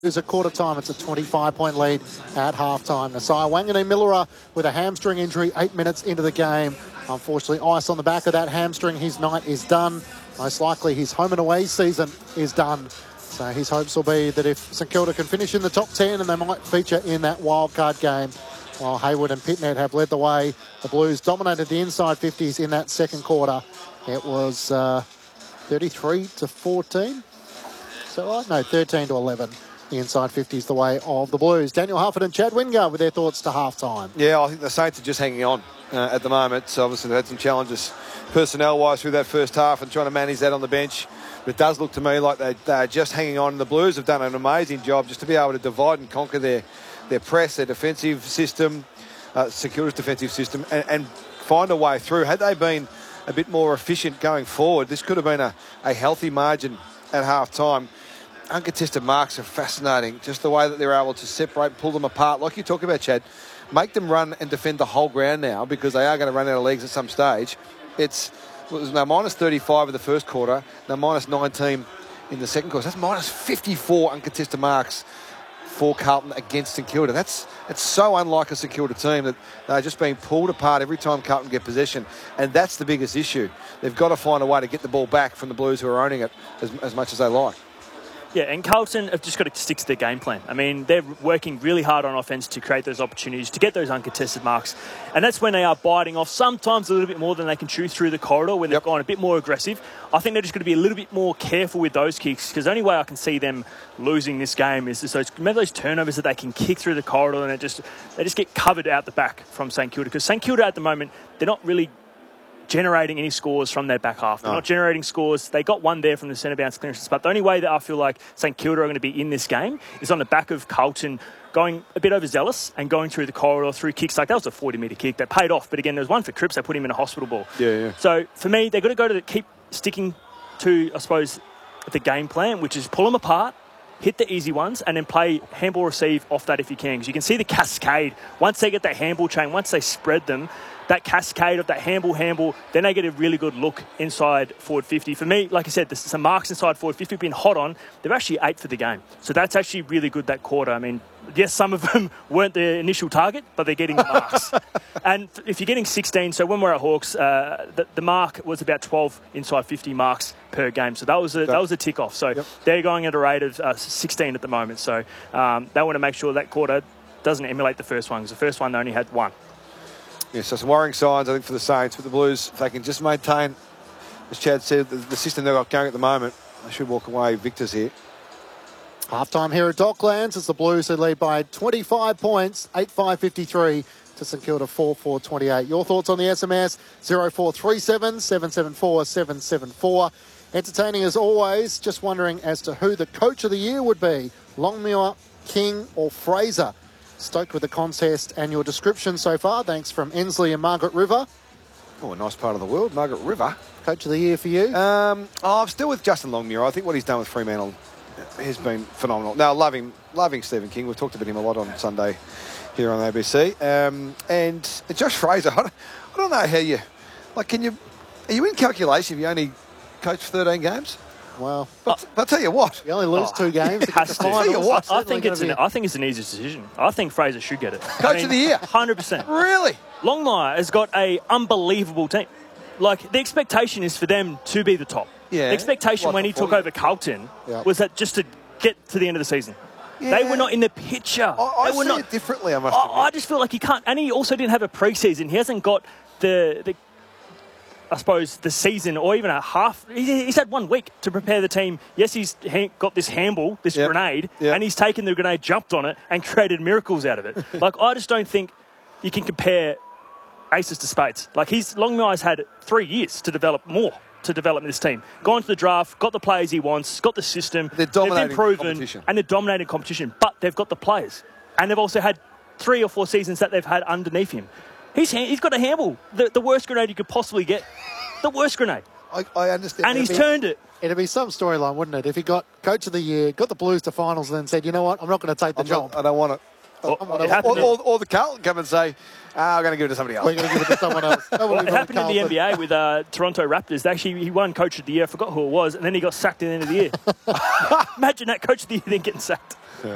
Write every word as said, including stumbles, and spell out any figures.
Is at quarter time. It's a twenty-five point lead at half time. Nasiah Wanganeen-Milera with a hamstring injury eight minutes into the game. Unfortunately, ice on the back of that hamstring. His night is done. Most likely his home and away season is done. So his hopes will be that if St Kilda can finish in the top ten, and they might feature in that wildcard game. While Hayward and Pitnet have led the way, the Blues dominated the inside fifties in that second quarter. It was uh, thirty-three to fourteen. So right? No, thirteen to eleven. The inside fifty is the way of the Blues. Daniel Hufford and Chad Wingard with their thoughts to half-time. Yeah, I think the Saints are just hanging on uh, at the moment. So obviously they've had some challenges personnel-wise through that first half and trying to manage that on the bench. But it does look to me like they, they're just hanging on. The Blues have done an amazing job just to be able to divide and conquer their, their press, their defensive system, uh, St Kilda's defensive system, and, and find a way through. Had they been a bit more efficient going forward, this could have been a, a healthy margin at half-time. Uncontested marks are fascinating. Just the way that they're able to separate, pull them apart. Like you talk about, Chad, make them run and defend the whole ground now because they are going to run out of legs at some stage. It's it was now minus thirty-five in the first quarter, now minus nineteen in the second quarter. That's minus fifty-four uncontested marks for Carlton against St Kilda. That's it's so unlike a St Kilda team that they're just being pulled apart every time Carlton get possession. And that's the biggest issue. They've got to find a way to get the ball back from the Blues who are owning it as, as much as they like. Yeah, and Carlton have just got to stick to their game plan. I mean, they're working really hard on offense to create those opportunities, to get those uncontested marks. And that's when they are biting off sometimes a little bit more than they can chew through the corridor, when they've yep. gone a bit more aggressive. I think they're just going to be a little bit more careful with those kicks, because the only way I can see them losing this game is those, remember those turnovers that they can kick through the corridor and it just they just get covered out the back from St Kilda. Because St Kilda at the moment, they're not really generating any scores from their back half. They're no. not generating scores. They got one there from the centre bounce clearances. But the only way that I feel like St Kilda are going to be in this game is on the back of Carlton going a bit overzealous and going through the corridor through kicks. Like that was a forty metre kick that paid off. But again, there was one for Cripps. They put him in a hospital ball. Yeah, yeah. So for me, they've got to go to the, keep sticking to, I suppose, the game plan, which is pull them apart, hit the easy ones, and then play handball receive off that if you can. Because you can see the cascade. Once they get that handball chain, once they spread them, that cascade of that handball, handball, then they get a really good look inside forward fifty. For me, like I said, there's some marks inside forward fifty been hot on. They're actually eight for the game. So that's actually really good that quarter. I mean, yes, some of them weren't the initial target, but they're getting the marks. And if you're getting sixteen, so when we're at Hawks, uh, the, the mark was about twelve inside fifty marks per game. So that was a, that was a tick off. So yep. they're going at a rate of uh, sixteen at the moment. So um, they want to make sure that quarter doesn't emulate the first one, because the first one they only had one. Yeah, so some worrying signs, I think, for the Saints. With the Blues, if they can just maintain, as Chad said, the, the system they've got going at the moment, they should walk away victors here. Half-time here at Docklands as the Blues who lead by twenty-five points, eight five fifty-three to St Kilda four four twenty-eight. Your thoughts on the S M S, zero four three seven, seven seven four, seven seven four. Entertaining as always, just wondering as to who the coach of the year would be, Longmuir, King or Fraser. Stoked with the contest and your description so far. Thanks from Ensley and Margaret River. Oh, a nice part of the world, Margaret River. Coach of the year for you? Um, oh, I'm still with Justin Longmuir. I think what he's done with Fremantle has been phenomenal. Now, loving, loving Stephen King. We've talked about him a lot on Sunday here on A B C. Um, and Josh Fraser, I don't, I don't know how you... Like, can you... Are you in calculation if you only coach thirteen games? Well, but, but I'll tell you what. You only lose oh, two games. To has to to. I'll tell you what. I think, it's an, I think it's an easy decision. I think Fraser should get it. Coach I mean, of the year. one hundred percent. Really? Longmire has got a unbelievable team. Like, the expectation is for them to be the top. Yeah. The expectation like when he took over Carlton yeah. was that just to get to the end of the season. Yeah. They were not in the picture. I, I they were see not, it differently, I must I, admit. I just feel like he can't. And he also didn't have a pre-season. He hasn't got the... the I suppose, the season or even a half. He's had one week to prepare the team. Yes, he's got this handball, this yep. grenade, yep. and he's taken the grenade, jumped on it, and created miracles out of it. Like, I just don't think you can compare aces to spades. Like, he's Longmire's had three years to develop more, to develop this team. Gone to the draft, got the players he wants, got the system. They're dominating they've been proven, competition. And they're dominating competition, but they've got the players. And they've also had three or four seasons that they've had underneath him. He's, he's got a handball, the, the worst grenade you could possibly get. The worst grenade. I, I understand. And he's be, turned it. It'd be some storyline, wouldn't it? If he got coach of the year, got the Blues to finals, and then said, you know what, I'm not going to take the I'm job. Not, I don't want it. Or, or, or, or, or the Carlton come and say, ah, I'm going to give it to somebody else. We're going to give it to someone else. Well, it happened in the N B A with uh, Toronto Raptors. Actually, he won coach of the year. I forgot who it was. And then he got sacked at the end of the year. Imagine that coach of the year then getting sacked.